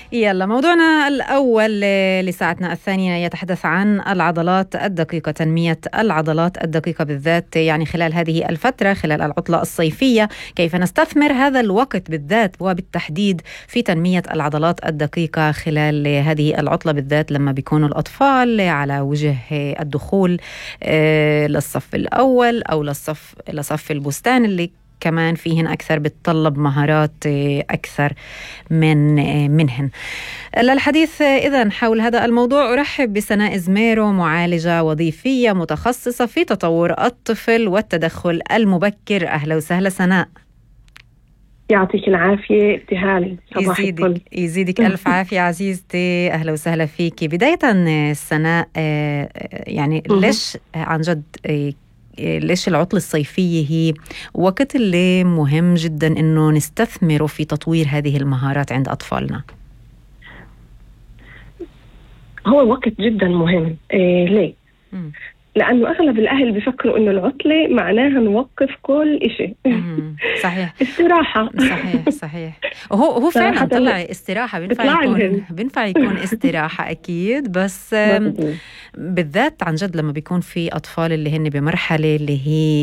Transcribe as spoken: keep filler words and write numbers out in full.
يلا موضوعنا الأول لساعتنا الثانية يتحدث عن العضلات الدقيقة، تنمية العضلات الدقيقة بالذات يعني خلال هذه الفترة، خلال العطلة الصيفية. كيف نستثمر هذا الوقت بالذات وبالتحديد في تنمية العضلات الدقيقة خلال هذه العطلة بالذات لما بيكونوا الأطفال على وجه الدخول للصف الأول أو للصف لصف البستان اللي كمان فيهن أكثر بتطلب مهارات أكثر من منهن. للحديث إذن حول هذا الموضوع أرحب بسناء زميرو، معالجة وظيفية متخصصة في تطور الطفل والتدخل المبكر. أهلا وسهلا سناء. يعطيك العافية ابتهال. صباح يزيدك, يزيدك ألف عافية عزيزتي، أهلا وسهلا فيكي. بداية سناء، يعني ليش عن جد ليش العطلة الصيفية هي وقت اللي مهم جدا إنه نستثمره في تطوير هذه المهارات عند أطفالنا؟ هو وقت جدا مهم. إيه ليه؟ م. لأنه أغلب الأهل بيفكروا إنه العطلة معناها نوقف كل إشي. صحيح. استراحة. صحيح صحيح. وهو هو فعلا طلع استراحة، بينفع يكون بينفع يكون استراحة أكيد، بس بالذات عن جد لما بيكون في أطفال اللي هن بمرحلة اللي هي